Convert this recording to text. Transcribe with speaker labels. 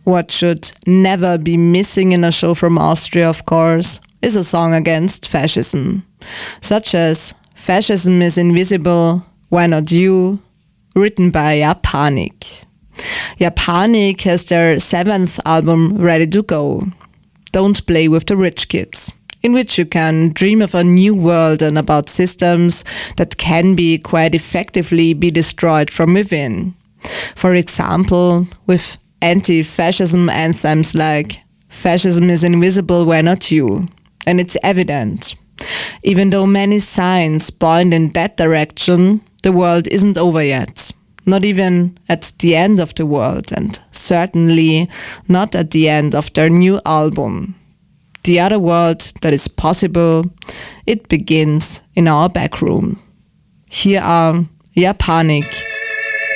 Speaker 1: What should never be missing in a show from Austria, of course, is a song against fascism, such as Fascism is Invisible, Why Not You, written by Japanik. Japanik has their 7th album ready to go, Don't Play with the Rich Kids, in which you can dream of a new world and about systems that can be quite effectively be destroyed from within. For example, with anti-fascism anthems like Fascism is Invisible, Why Not You? And it's evident. Even though many signs point in that direction, the world isn't over yet. Not even at the end of the world, and certainly not at the end of their new album. The other world that is possible, it begins in our back room. Here are Japanik